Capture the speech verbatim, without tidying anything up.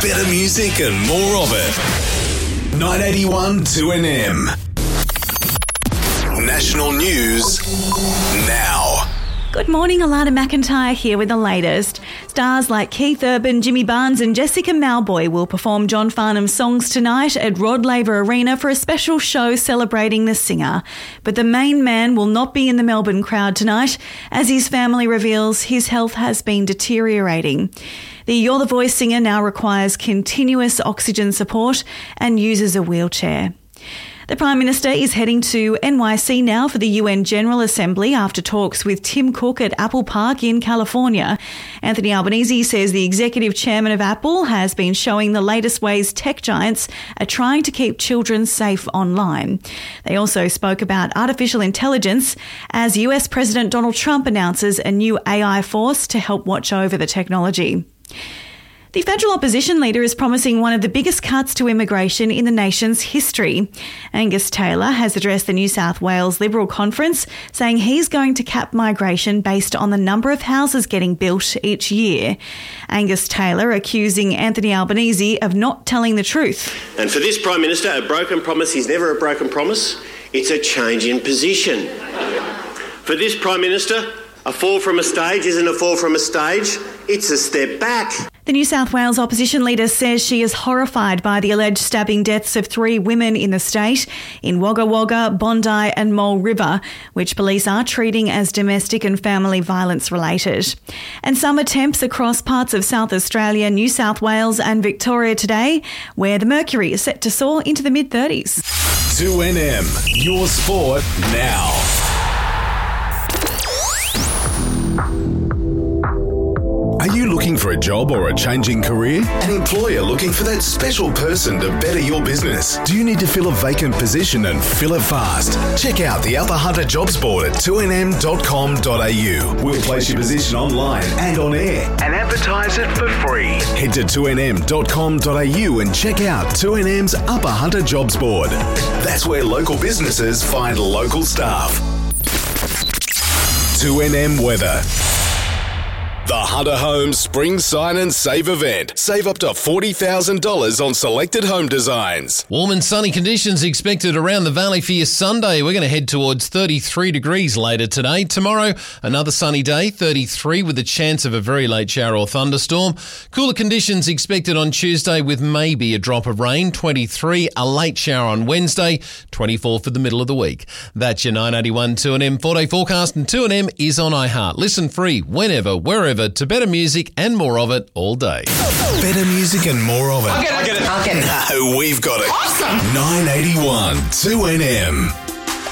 Better music and more of it. nine eighty-one two N M. National news now. Good morning, Alana McIntyre here with the latest. Stars like Keith Urban, Jimmy Barnes and Jessica Mauboy will perform John Farnham's songs tonight at Rod Laver Arena for a special show celebrating the singer. But the main man will not be in the Melbourne crowd tonight, as his family reveals his health has been deteriorating. The You're the Voice singer now requires continuous oxygen support and uses a wheelchair. The Prime Minister is heading to N Y C now for the U N General Assembly after talks with Tim Cook at Apple Park in California. Anthony Albanese says the executive chairman of Apple has been showing the latest ways tech giants are trying to keep children safe online. They also spoke about artificial intelligence as U S President Donald Trump announces a new A I force to help watch over the technology. The federal opposition leader is promising one of the biggest cuts to immigration in the nation's history. Angus Taylor has addressed the New South Wales Liberal Conference, saying he's going to cap migration based on the number of houses getting built each year. Angus Taylor accusing Anthony Albanese of not telling the truth. And for this Prime Minister, a broken promise is never a broken promise. It's a change in position. For this Prime Minister, a fall from a stage isn't a fall from a stage, it's a step back. The New South Wales opposition leader says she is horrified by the alleged stabbing deaths of three women in the state in Wagga Wagga, Bondi and Mole River, which police are treating as domestic and family violence related. And summer temps across parts of South Australia, New South Wales and Victoria today, where the mercury is set to soar into the mid-thirties. two N M, your sport now. Are you looking for a job or a changing career? An employer looking for that special person to better your business? Do you need to fill a vacant position and fill it fast? Check out the Upper Hunter Jobs Board at two n m dot com dot a u. We'll place your position online and on air and advertise it for free. Head to two n m dot com dot a u and check out two N M's Upper Hunter Jobs Board. That's where local businesses find local staff. two N M weather. The Hunter Homes Spring Sign and Save event. Save up to forty thousand dollars on selected home designs. Warm and sunny conditions expected around the valley for your Sunday. We're going to head towards thirty-three degrees later today. Tomorrow, another sunny day, thirty-three with a chance of a very late shower or thunderstorm. Cooler conditions expected on Tuesday with maybe a drop of rain, twenty-three, a late shower on Wednesday, twenty-four for the middle of the week. That's your nine eighty-one two N M four-day forecast, and two N M is on iHeart. Listen free whenever, wherever, to better music and more of it all day. Better music and more of it. I'll get it. I'll get it. I'll get it. No, we've got it. Awesome. nine eighty-one two N M.